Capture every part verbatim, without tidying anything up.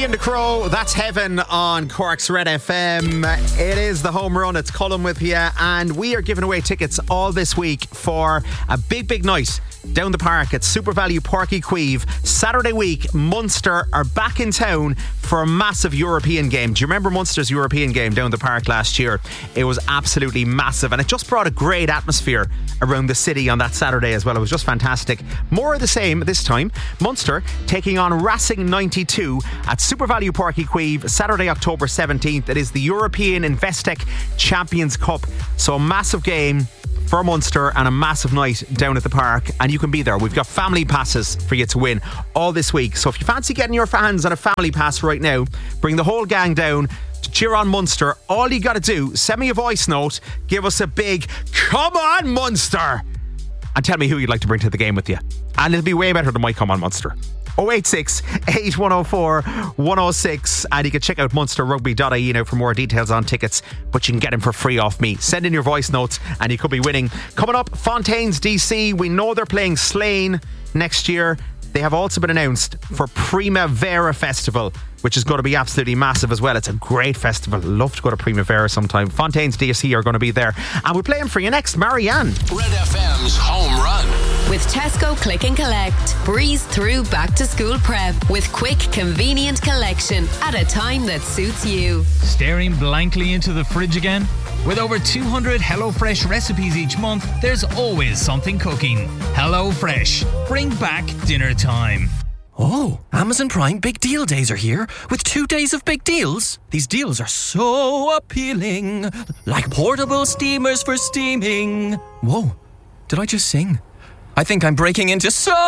Ian the Crow, that's Heaven on Cork's Red F M. It is the home run. It's Colin with you, and we are giving away tickets all this week for a big, big night down the park at Super Value Páirc Uí Chaoimh. Saturday week, Munster are back in town for a massive European game. Do you remember Munster's European game down the park last year? It was absolutely massive, and it just brought a great atmosphere around the city on that Saturday as well. It was just fantastic. More of the same this time. Munster taking on Racing ninety-two at Super Value Páirc Uí Chaoimh, Saturday, October seventeenth. It is the European Investec Champions Cup. So a massive game for Munster and a massive night down at the park, and you can be there. We've got family passes for you to win all this week. So if you fancy getting your hands on a family pass right now, bring the whole gang down to cheer on Munster. All you got to do, send me a voice note, give us a big "Come on Munster," and tell me who you'd like to bring to the game with you. And it'll be way better than my "Come on Munster." oh eight six, eight one oh four, one oh six, and you can check out munster rugby dot I E now for more details on tickets, but you can get them for free off me. Send in your voice notes and you could be winning. Coming up, Fontaines D C, we know they're playing Slane next year. They have also been announced for Primavera Festival, which is going to be absolutely massive as well. It's a great festival. Love to go to Primavera sometime. Fontaines D C are going to be there, and we're playing for you next, Marianne. Red F M's Home Run. With Tesco Click and Collect, breeze through back to school prep with quick, convenient collection at a time that suits you. Staring blankly into the fridge again? With over two hundred HelloFresh recipes each month, there's always something cooking. HelloFresh, bring back dinner time. Oh, Amazon Prime Big Deal Days are here with two days of big deals. These deals are so appealing, like portable steamers for steaming. Whoa, did I just sing? I think I'm breaking into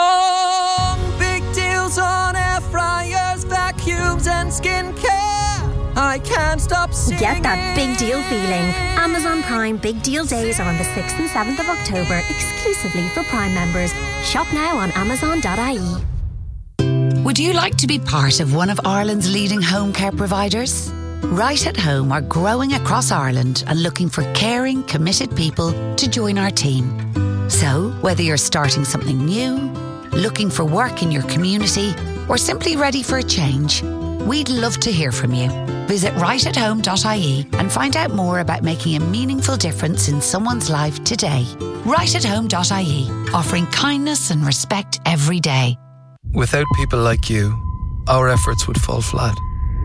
song. Big deals on air fryers, vacuums and skincare. I can't stop singing. Get that big deal feeling. Amazon Prime Big Deal Days are on the sixth and seventh of October, exclusively for Prime members. Shop now on amazon dot I E. Would you like to be part of one of Ireland's leading home care providers? Right at Home are growing across Ireland and looking for caring, committed people to join our team. So, whether you're starting something new, looking for work in your community, or simply ready for a change, we'd love to hear from you. Visit right at home dot I E and find out more about making a meaningful difference in someone's life today. right at home dot I E, offering kindness and respect every day. Without people like you, our efforts would fall flat.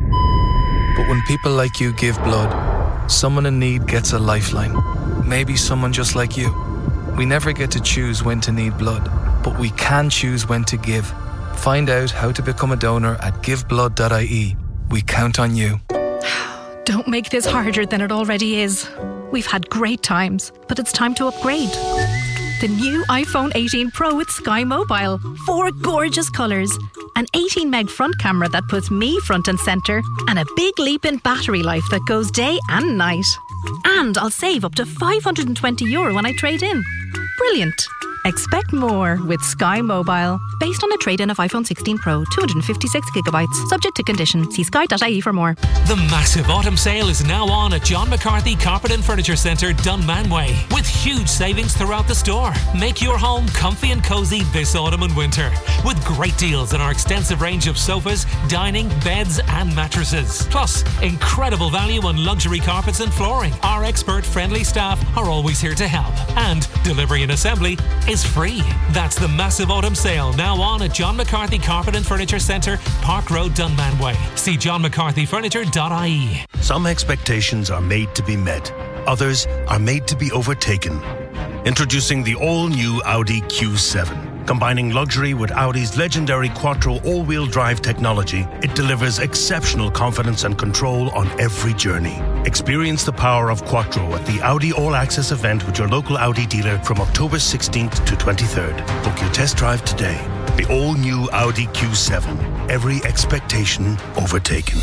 But when people like you give blood, someone in need gets a lifeline. Maybe someone just like you. We never get to choose when to need blood, but we can choose when to give. Find out how to become a donor at give blood dot I E. We count on you. Don't make this harder than it already is. We've had great times, but it's time to upgrade. The new iPhone eighteen Pro with Sky Mobile. Four gorgeous colours. An eighteen meg front camera that puts me front and centre. And a big leap in battery life that goes day and night. And I'll save up to five hundred twenty euro when I trade in. Brilliant. Expect more with Sky Mobile. Based on a trade-in of iPhone sixteen Pro, two hundred fifty-six gigabytes. Subject to condition. See sky dot I E for more. The massive autumn sale is now on at John McCarthy Carpet and Furniture Centre, Dunmanway, with huge savings throughout the store. Make your home comfy and cosy this autumn and winter, with great deals on our extensive range of sofas, dining, beds and mattresses. Plus, incredible value on luxury carpets and flooring. Our expert-friendly staff are always here to help, and delivery and assembly is free. That's the massive autumn sale now on at John McCarthy Carpet and Furniture Centre, Park Road, Dunmanway. See john mccarthy furniture dot I E. Some expectations are made to be met. Others are made to be overtaken. Introducing the all-new Audi Q seven. Combining luxury with Audi's legendary Quattro all-wheel drive technology, it delivers exceptional confidence and control on every journey. Experience the power of Quattro at the Audi All Access event with your local Audi dealer from October sixteenth to twenty-third. Book your test drive today. The all-new Audi Q seven. Every expectation overtaken.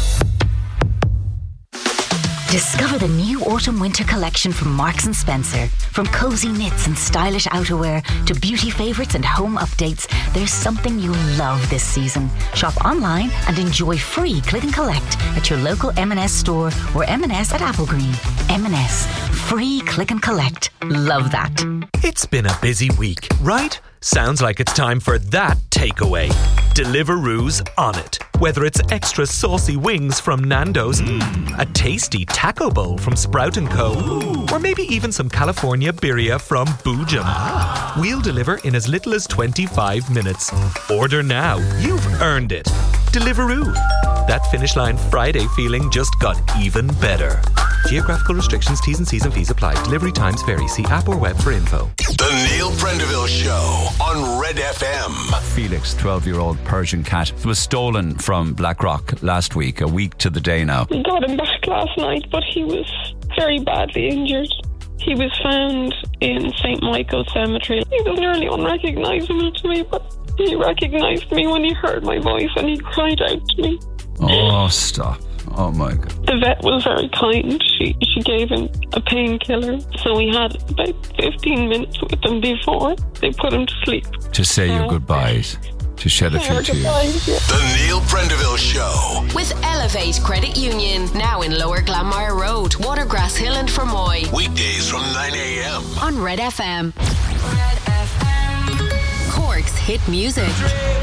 Discover the new autumn-winter collection from Marks and Spencer. From cozy knits and stylish outerwear to beauty favourites and home updates, there's something you'll love this season. Shop online and enjoy free click and collect at your local M and S store or M and S at Applegreen. M and S. Free click and collect. Love that. It's been a busy week, right? Sounds like it's time for that takeaway. Deliveroo's on it. Whether it's extra saucy wings from Nando's, mm. a tasty taco bowl from Sprout and Co, Ooh. or maybe even some California birria from Boojum. Ah. We'll deliver in as little as twenty-five minutes. Order now. You've earned it. Deliveroo. That Finish Line Friday feeling just got even better. Geographical restrictions, T's and C's and fees apply. Delivery times vary. See app or web for info. The Neil Prendeville Show on Red F M. Felix, twelve-year-old Persian cat, was stolen from Blackrock last week, a week to the day now. We got him back last night, but he was very badly injured. He was found in Saint Michael's Cemetery. He was nearly unrecognisable to me, but he recognised me when he heard my voice and he cried out to me. Oh, stop. Oh my God. The vet was very kind. She she gave him a painkiller. So we had about fifteen minutes with him before they put him to sleep. To say your goodbyes. To shed a few tears. The Neil Prendeville Show. With Elevate Credit Union. Now in Lower Glanmire Road, Watergrass Hill and Fermoy. Weekdays from nine a.m. on Red F M. Red F M. Cork's hit music.